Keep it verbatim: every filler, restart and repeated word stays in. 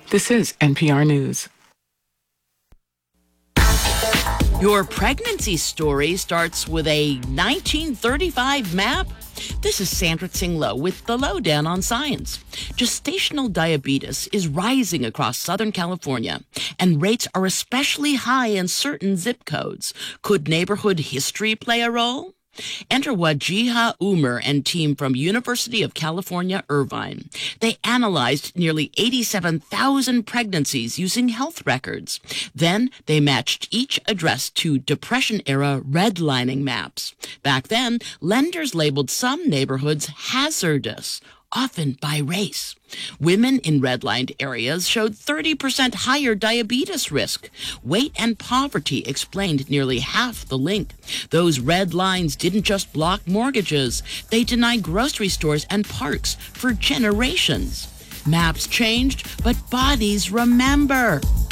This is N P R News. Your pregnancy story starts with a nineteen thirty-five map. This is Sandra Tsing-Loh with the Lowdown on Science. Gestational diabetes is rising across Southern California, and rates are especially high in certain zip codes. Could neighborhood history play a role? Enter Wajiha Umar and team from University of California, Irvine. They analyzed nearly eighty-seven thousand pregnancies using health records. Then they matched each address to Depression-era redlining maps. Back then, lenders labeled some neighborhoods hazardous, often by race. Women in redlined areas showed thirty percent higher diabetes risk. Weight and poverty explained nearly half the link. Those red lines didn't just block mortgages. They denied grocery stores and parks for generations. Maps changed, but bodies remember.